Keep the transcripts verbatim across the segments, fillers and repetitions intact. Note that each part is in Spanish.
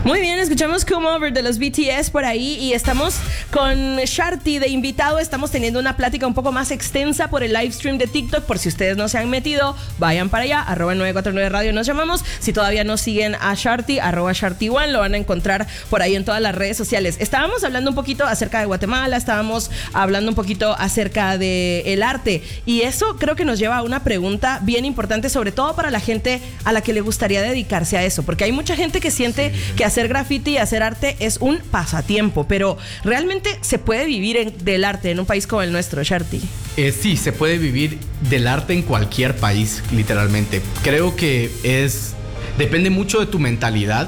Muy bien, escuchamos Come Over de los B T S por ahí y estamos con Sharti de invitado. Estamos teniendo una plática un poco más extensa por el live stream de TikTok. Por si ustedes no se han metido, vayan para allá, arroba nueve cuatro nueve radio nos llamamos. Si todavía no siguen a Sharti, arroba Sharti One, lo van a encontrar por ahí en todas las redes sociales. Estábamos hablando un poquito acerca de Guatemala, estábamos hablando un poquito acerca del arte y eso creo que nos lleva a una pregunta bien importante, sobre todo para la gente a la que le gustaría dedicarse a eso, porque hay mucha gente que siente que hacer graffiti y hacer arte es un pasatiempo, pero ¿realmente se puede vivir en, del arte en un país como el nuestro, Sharti? Eh, sí, se puede vivir del arte en cualquier país, literalmente. Creo que es... depende mucho de tu mentalidad.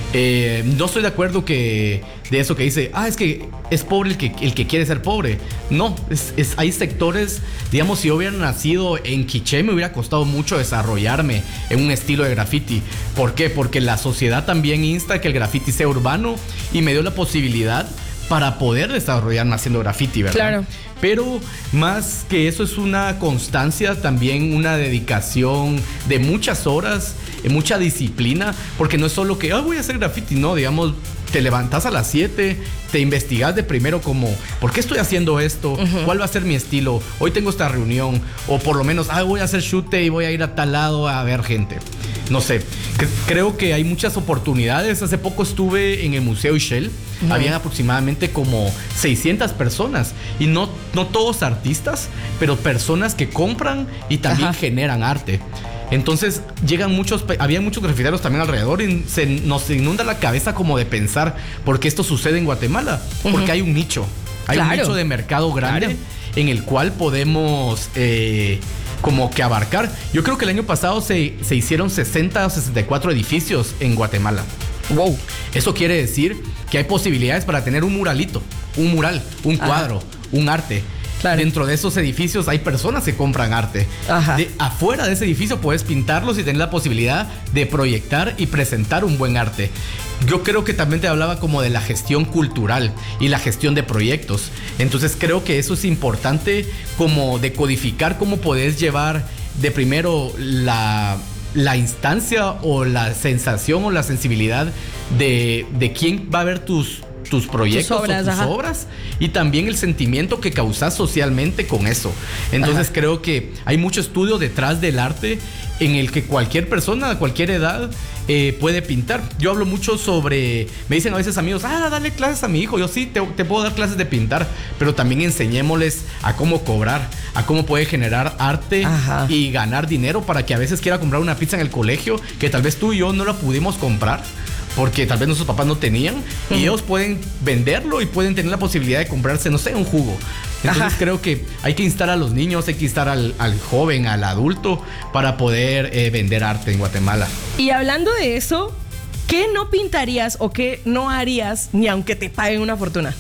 Eh, no estoy de acuerdo que de eso que dice, ah, es que es pobre el que, el que quiere ser pobre. No, es, es, hay sectores, digamos, si yo hubiera nacido en Quiché, me hubiera costado mucho desarrollarme en un estilo de graffiti. ¿Por qué? Porque la sociedad también insta que el graffiti sea urbano y me dio la posibilidad para poder desarrollarme haciendo graffiti, ¿verdad? Claro. Pero más que eso es una constancia, también una dedicación de muchas horas, mucha disciplina, porque no es solo que, ah, voy a hacer graffiti, no, digamos, te levantas a las siete, te investigas de primero como, ¿por qué estoy haciendo esto? Uh-huh. ¿Cuál va a ser mi estilo? Hoy tengo esta reunión, o por lo menos, ah, voy a hacer shoot y voy a ir a tal lado a ver gente. No sé, creo que hay muchas oportunidades. Hace poco estuve en el Museo Ishel. Uh-huh. Habían aproximadamente como seiscientas personas. Y no, no todos artistas, pero personas que compran y también uh-huh. generan arte. Entonces llegan muchos, había muchos grafiteros también alrededor y se, nos inunda la cabeza como de pensar por qué esto sucede en Guatemala. Uh-huh. Porque hay un nicho. Hay claro. un nicho de mercado grande claro. en el cual podemos... Eh, como que abarcar. Yo creo que el año pasado se, se hicieron sesenta o sesenta y cuatro edificios en Guatemala. Wow. Eso quiere decir que hay posibilidades para tener un muralito, un mural, un cuadro, ajá. un arte. Claro. Dentro de esos edificios hay personas que compran arte. Ajá. De, afuera de ese edificio puedes pintarlos y tener la posibilidad de proyectar y presentar un buen arte. Yo creo que también te hablaba como de la gestión cultural y la gestión de proyectos. Entonces creo que eso es importante, como decodificar cómo podés llevar de primero la, la instancia o la sensación o la sensibilidad de, de quién va a ver tus tus proyectos tus obras, o tus ajá. obras y también el sentimiento que causas socialmente con eso. Entonces ajá. creo que hay mucho estudio detrás del arte en el que cualquier persona a cualquier edad eh, puede pintar. Yo hablo mucho sobre, me dicen a veces amigos, ah, dale clases a mi hijo. Yo sí, te, te puedo dar clases de pintar, pero también enseñémosles a cómo cobrar, a cómo puede generar arte ajá. y ganar dinero para que a veces quiera comprar una pizza en el colegio que tal vez tú y yo no la pudimos comprar porque tal vez nuestros papás no tenían, uh-huh. y ellos pueden venderlo y pueden tener la posibilidad de comprarse, no sé, un jugo. Entonces ajá. creo que hay que instar a los niños, hay que instar al, al joven, al adulto, para poder eh, vender arte en Guatemala. Y hablando de eso, ¿qué no pintarías o qué no harías ni aunque te paguen una fortuna?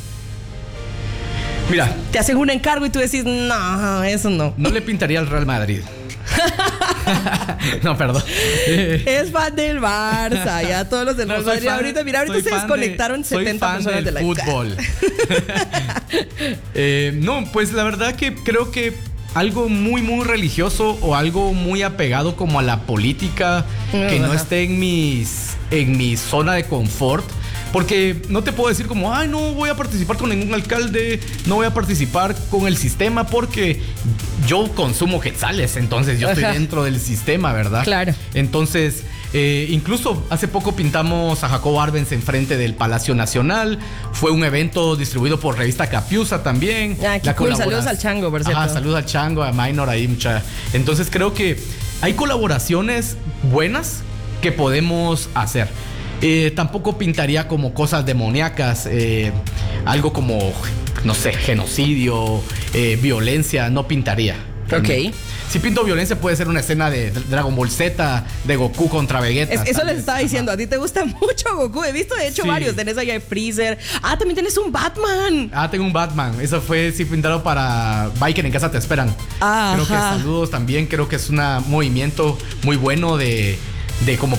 Mira, te hacen un encargo y tú decís, no, eso no. No le pintaría al Real Madrid. No, perdón. Es fan del Barça. Ya todos los del no, Madrid. Ahorita, mira, ahorita se desconectaron de, setenta personas de la fútbol. eh, no, pues la verdad que creo que algo muy, muy religioso o algo muy apegado como a la política, no, que no esté en mis, en mi zona de confort. Porque no te puedo decir como, ay, no voy a participar con ningún alcalde, no voy a participar con el sistema porque yo consumo quetzales, entonces yo estoy Ajá. dentro del sistema, ¿verdad? Claro. Entonces, eh, incluso hace poco pintamos a Jacobo Arbenz enfrente del Palacio Nacional. Fue un evento distribuido por Revista Capiusa también. Ah, qué cool. Saludos al Chango, por cierto. Ajá, saludos al Chango, a Minor ahí, mucha. Entonces creo que hay colaboraciones buenas que podemos hacer. Eh, tampoco pintaría como cosas demoníacas, eh, algo como, no sé, genocidio, eh, violencia, no pintaría. Ok. Si pinto violencia puede ser una escena de Dragon Ball Z, de Goku contra Vegeta. Es, eso les estaba diciendo, a ti te gusta mucho Goku. He visto de hecho sí. varios, tenés allá a Freezer. Ah, también tienes un Batman. Ah, tengo un Batman. Eso fue sí pintado para Biker en Casa Te Esperan. Ah, creo ajá. que saludos también, creo que es un movimiento muy bueno de, de como